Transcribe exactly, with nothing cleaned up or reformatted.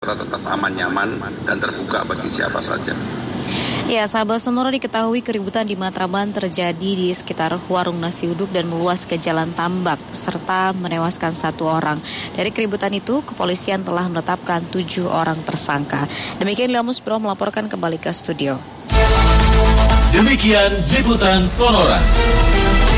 Jakarta tetap aman, nyaman, dan terbuka bagi siapa saja. Ya, sahabat Sonora, diketahui keributan di Matraman terjadi di sekitar warung nasi uduk dan meluas ke Jalan Tambak, serta menewaskan satu orang. Dari keributan itu, kepolisian telah menetapkan tujuh orang tersangka. Demikian Lamus Bro melaporkan kembali ke studio. Demikian Liputan Sonora.